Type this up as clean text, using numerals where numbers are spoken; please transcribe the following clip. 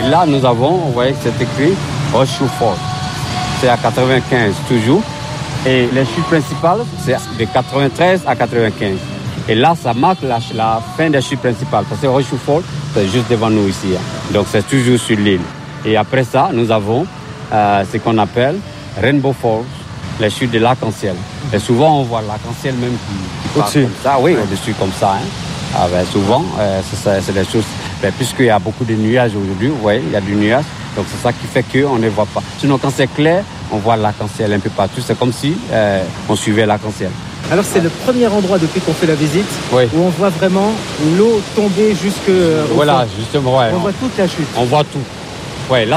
Et là, nous avons, vous voyez que c'est écrit Rochefort. C'est à 95 toujours. Et les chutes principales, c'est de 93 à 95. Et là, ça marque la fin des chutes principales. Parce que Rochefort, c'est juste devant nous ici. Donc, c'est toujours sur l'île. Et après ça, nous avons ce qu'on appelle Rainbow Falls, les chutes de l'arc-en-ciel. Et souvent, on voit l'arc-en-ciel même qui passe comme ça. Oui, au-dessus comme ça. Ah, ben, souvent, c'est des choses... Ben, puisqu'il y a beaucoup de nuages aujourd'hui, vous voyez, il y a du nuage. Donc, c'est ça qui fait qu'on ne voit pas. Sinon, quand c'est clair, on voit l'arc-en-ciel un peu partout. C'est comme si on suivait l'arc-en-ciel. Alors, c'est le premier endroit depuis qu'on fait la visite où on voit vraiment l'eau tomber jusqu'au Voilà, fond. justement. Ouais, on voit toute la chute. On voit tout. Ouais, là,